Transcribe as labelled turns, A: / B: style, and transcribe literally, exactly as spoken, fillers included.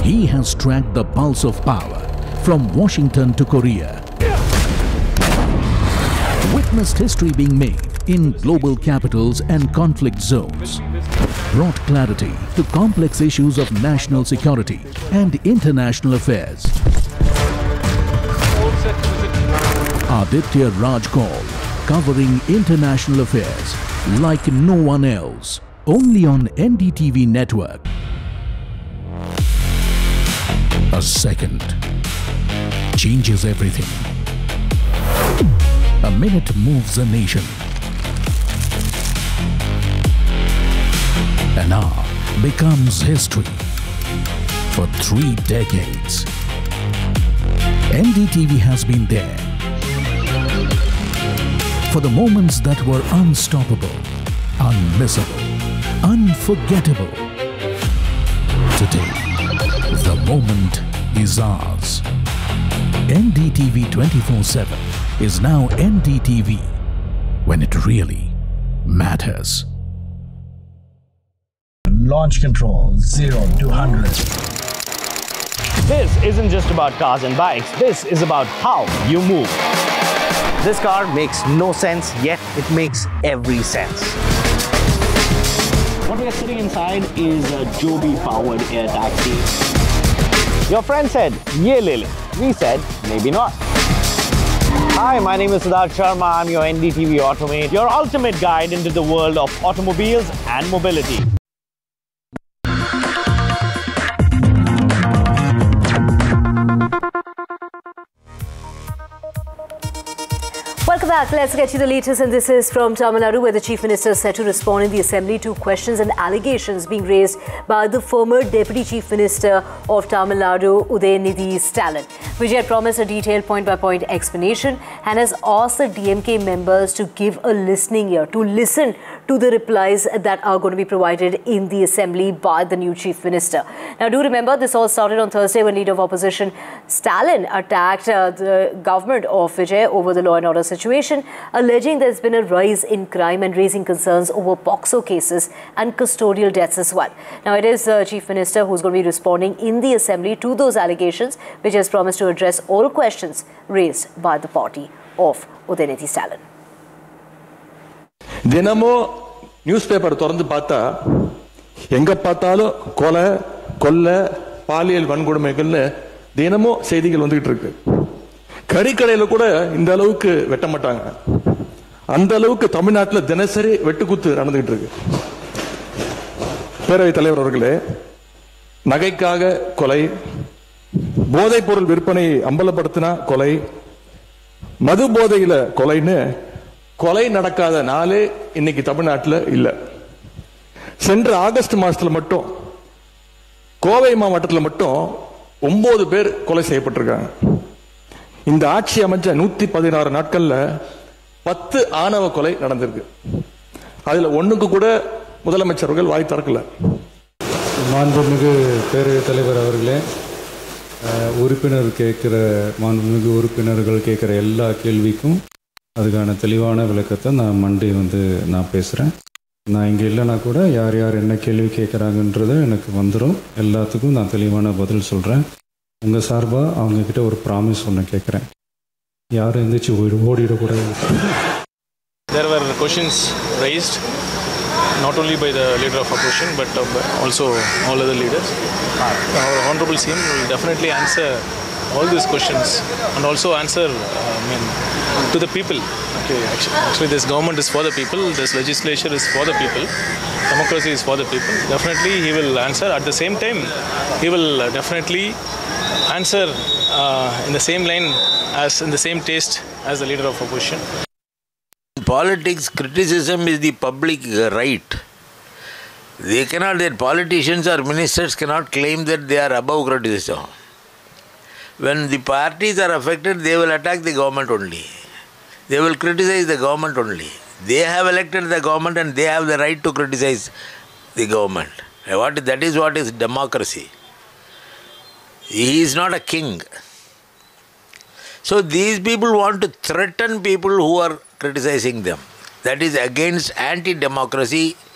A: He has tracked the pulse of power from Washington to Korea. Witnessed history being made in global capitals and conflict zones. Brought clarity to complex issues of national security and international affairs. Aditya Raj Kaul, covering international affairs like no one else. Only on N D T V network. A second changes everything. A minute moves a nation. An hour becomes history. For three decades, N D T V has been there. For the moments that were unstoppable, unmissable, unforgettable. Today, the moment is ours. N D T V twenty-four seven is now N D T V when it really matters.
B: Launch control, zero to one hundred.
C: This isn't just about cars and bikes. This is about how you move. This car makes no sense, yet it makes every sense. What we are sitting inside is a Joby-powered air taxi. Your friend said, "Ye le le." We said, maybe not. Hi, my name is Siddharth Sharma. I'm your N D T V Automate, your ultimate guide into the world of automobiles and mobility.
D: Welcome back. Let's get you the latest, and this is from Tamil Nadu, where the Chief Minister is set to respond in the Assembly to questions and allegations being raised by the former Deputy Chief Minister of Tamil Nadu, Udayanidhi Stalin. Vijay had promised a detailed point-by-point explanation and has asked the D M K members to give a listening ear, to listen to the replies that are going to be provided in the Assembly by the new Chief Minister. Now, do remember, this all started on Thursday when Leader of Opposition Stalin attacked uh, the government of Vijay over the law and order situation, alleging there's been a rise in crime and raising concerns over POCSO cases and custodial deaths as well. Now, it is the Chief Minister who's going to be responding in the Assembly to those allegations, which has promised to address all questions raised by the party of Udayanidhi Stalin.
E: Dinamo newspaper தொடர்ந்து பார்த்தா எங்க பார்த்தாலும் கொலை கொள்ளை பாலியல் வன்கொடுமைகள்னு தினமும் செய்திகள் வந்துகிட்டு இருக்கு. கறிக்கடையில கூட இந்த அளவுக்கு வெட்ட மாட்டாங்க. அந்த அளவுக்கு தமிழ்நாட்டில் தினசரி வெட்டுக்குத்து நடந்துகிட்டு இருக்கு. பேரவைத் தலைவர் அவர்களே, நகைக்காக கொலை, போதைப் பொருள் விற்பனை அம்பலப்படுத்தினா கொலை, மது போதையில கொலைன்னு கொலை நடக்காத நாளே இன்னைக்கு தமிழ்நாட்டில் இல்ல. சென்ற ஆகஸ்ட் மாசத்துல மட்டும் கோவை மாவட்டத்தில் மட்டும் ஒன்பது பேர் கொலை செய்யப்பட்டிருக்காங்க. இந்த ஆட்சி அமைச்ச நூத்தி பதினாறு நாட்கள்ல பத்து ஆணவ கொலை நடந்திருக்கு. அதுல ஒண்ணுக்கு கூட முதலமைச்சர்கள் வாய் திறக்கல.
F: மாண்புமிகு பேரவைத் தலைவர் அவர்களே, உறுப்பினர் கேட்கிற மாண்புமிகு உறுப்பினர்கள் கேட்கிற எல்லா கேள்விக்கும் அதுக்கான தெளிவான விளக்கத்தை நான் மண்டே வந்து நான் பேசுகிறேன். நான் இங்கே இல்லைனா கூட யார் யார் என்ன கேள்வி கேட்குறாங்கன்றது எனக்கு வந்துடும். எல்லாத்துக்கும் நான் தெளிவான பதில் சொல்கிறேன். உங்கள் சார்பாக அவங்கக்கிட்ட ஒரு ப்ராமிஸ் ஒன்று கேட்குறேன். யாரும் எந்திரிச்சு ஓடி ஓடிடக்கூடாது.
G: There were questions raised not only by the leader of opposition but also all other leaders. Our honorable C M will definitely answer all these questions and also answer uh, I mean, to the people. Okay, actually, actually this government is for the people, this legislature is for the people, democracy is for the people. Definitely he will answer. At the same time, he will definitely answer uh, in the same line as in the same taste as the leader of opposition.
H: In politics, criticism is the public right. They cannot, their politicians or ministers cannot claim that they are above criticism. When the parties are affected, they will attack the government only. They will criticize the government only. They have elected the government and they have the right to criticize the government. What, that is what is democracy. He is not a king. So these people want to threaten people who are criticizing them. That is against anti-democracy.